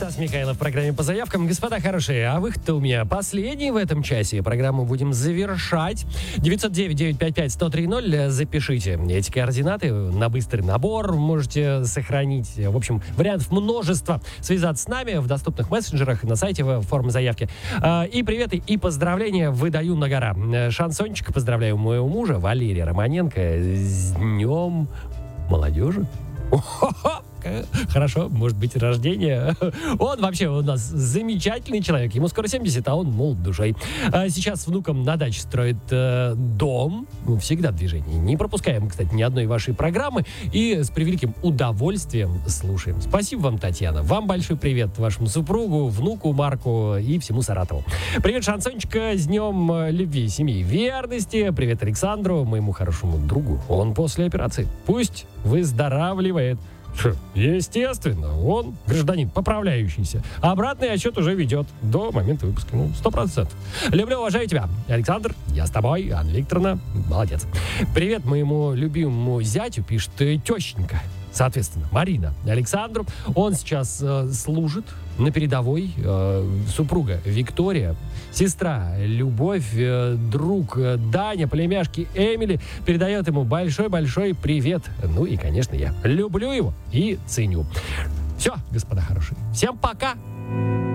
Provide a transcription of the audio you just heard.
Стас Михайлов в программе «По заявкам». Господа хорошие, а выход-то у меня последний в этом часе. Программу будем завершать. 909-955-1030. Запишите эти координаты на быстрый набор. Можете сохранить. В общем, вариантов множество. Связаться с нами в доступных мессенджерах, на сайте в форме заявки. И приветы, и поздравления выдаю на гора. Шансончик, поздравляю моего мужа Валерия Романенко с Днем молодежи. Хорошо, может быть, рождение. Он вообще у нас замечательный человек. Ему скоро 70, а он молод душой. Сейчас с внуком на даче строит дом. Всегда в движении. Не пропускаем, кстати, ни одной вашей программы. И с превеликим удовольствием слушаем. Спасибо вам, Татьяна. Вам большой привет, вашему супругу, внуку Марку и всему Саратову. Привет, Шансончика, с Днем любви, семьи и верности. Привет Александру, моему хорошему другу. Он после операции. Пусть выздоравливает. Естественно, он гражданин поправляющийся. Обратный отсчет уже ведет до момента выпуска. 100%. Люблю, уважаю тебя. Александр, я с тобой. Анна Викторовна, молодец. Привет моему любимому зятю, пишет тещенька. Соответственно, Марина Александру. Он сейчас служит на передовой. Супруга Виктория, сестра Любовь, друг Даня, племяшки Эмили передает ему большой-большой привет. Ну и, конечно, я люблю его и ценю. Все, господа хорошие. Всем пока!